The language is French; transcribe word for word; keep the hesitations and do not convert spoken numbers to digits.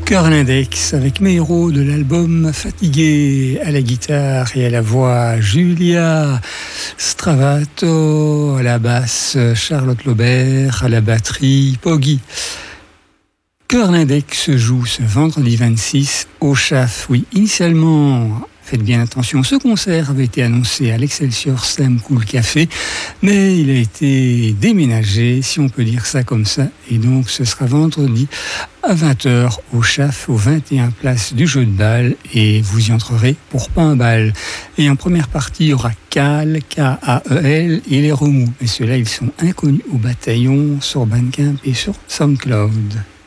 Chœur Lindex avec mes héros de l'album Fatigué, à la guitare et à la voix Julia Stravato, à la basse Charlotte Laubert, à la batterie Poggy. Chœur Lindex joue ce vendredi vingt-six au Chaf. Oui, initialement, faites bien attention, ce concert avait été annoncé à l'Excelsior Slam Cool Café, mais il a été déménagé, si on peut dire ça comme ça, et donc ce sera vendredi à vingt heures au Chaf, au vingt et un place du Jeu de Balle, et vous y entrerez pour pas un bal. Et en première partie, il y aura Cal, K A E L, et les Remous. Et ceux-là, ils sont inconnus au bataillon sur Bandcamp et sur SoundCloud.